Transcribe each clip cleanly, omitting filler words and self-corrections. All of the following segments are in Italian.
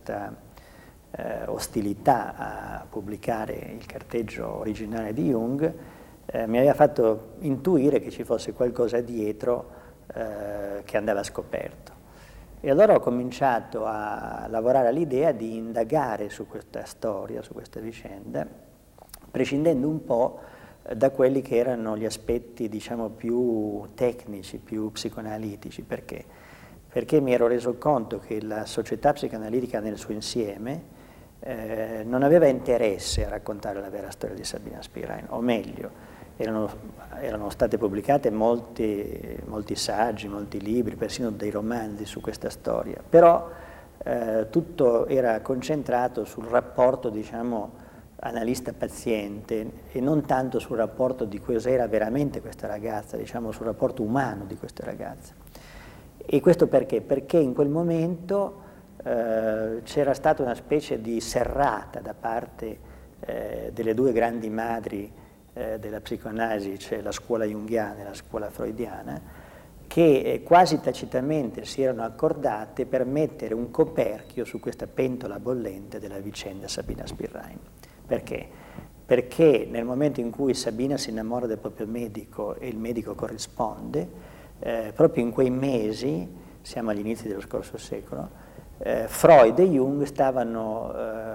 questa ostilità a pubblicare il carteggio originale di Jung, mi aveva fatto intuire che ci fosse qualcosa dietro che andava scoperto. E allora ho cominciato a lavorare all'idea di indagare su questa storia, su questa vicenda, prescindendo un po' da quelli che erano gli aspetti, diciamo, più tecnici, più psicoanalitici. Perché? Perché mi ero reso conto che la società psicoanalitica nel suo insieme non aveva interesse a raccontare la vera storia di Sabina Spirain, o meglio, erano state pubblicate molti saggi, molti libri, persino dei romanzi su questa storia, però tutto era concentrato sul rapporto, diciamo, analista-paziente e non tanto sul rapporto di cos'era veramente questa ragazza, diciamo sul rapporto umano di questa ragazza. E questo perché? Perché in quel momento c'era stata una specie di serrata da parte delle due grandi madri della psicoanalisi, cioè la scuola junghiana e la scuola freudiana, che quasi tacitamente si erano accordate per mettere un coperchio su questa pentola bollente della vicenda Sabina Spirain. Perché? Perché nel momento in cui Sabina si innamora del proprio medico e il medico corrisponde, proprio in quei mesi, siamo agli inizi dello scorso secolo, Freud e Jung stavano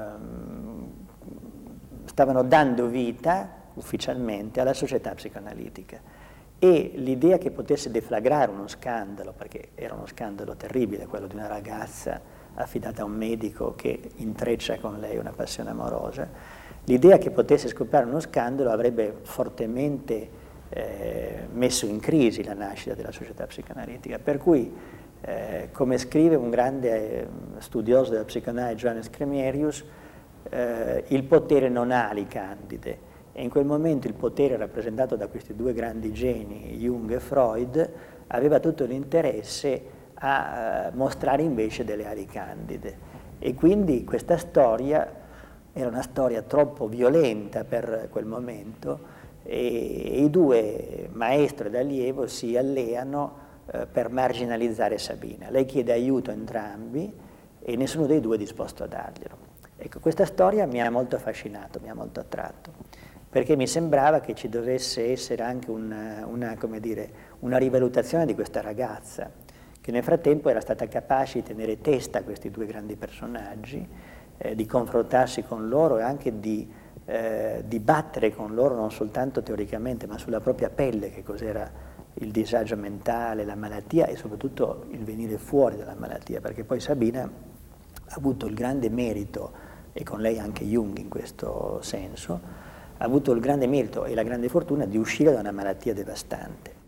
dando vita ufficialmente alla società psicoanalitica, e l'idea che potesse deflagrare uno scandalo, perché era uno scandalo terribile quello di una ragazza affidata a un medico che intreccia con lei una passione amorosa, l'idea che potesse scoppiare uno scandalo avrebbe fortemente messo in crisi la nascita della società psicoanalitica, per cui come scrive un grande studioso della psicoanalisi, Johannes Cremerius, il potere non ha ali candide, e in quel momento il potere rappresentato da questi due grandi geni, Jung e Freud, aveva tutto l'interesse a mostrare invece delle ali candide. E quindi questa storia era una storia troppo violenta per quel momento, e i due, maestro ed allievo, si alleano per marginalizzare Sabina. Lei chiede aiuto a entrambi e nessuno dei due è disposto a darglielo. Ecco, questa storia mi ha molto affascinato, mi ha molto attratto, perché mi sembrava che ci dovesse essere anche come dire, una rivalutazione di questa ragazza, che nel frattempo era stata capace di tenere testa a questi due grandi personaggi, di confrontarsi con loro e anche di battere con loro non soltanto teoricamente, ma sulla propria pelle che cos'era il disagio mentale, la malattia e soprattutto il venire fuori dalla malattia, perché poi Sabina ha avuto il grande merito, e con lei anche Jung in questo senso, ha avuto il grande merito e la grande fortuna di uscire da una malattia devastante.